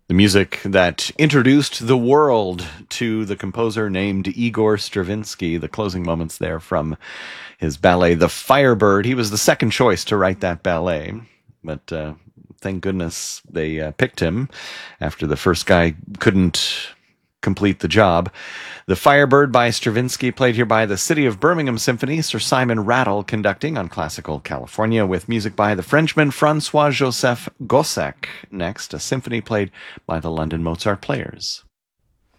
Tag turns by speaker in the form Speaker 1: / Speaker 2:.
Speaker 1: The music that introduced the world to the composer named Igor Stravinsky, the closing moments there from his ballet, The Firebird. He was the second choice to write that ballet, but thank goodness they picked him after the first guy couldn't complete the job. The Firebird by Stravinsky, played here by the City of Birmingham Symphony, Sir Simon Rattle conducting on Classical California, with music by the Frenchman Francois-Joseph Gossec. Next, a symphony played by the London Mozart Players.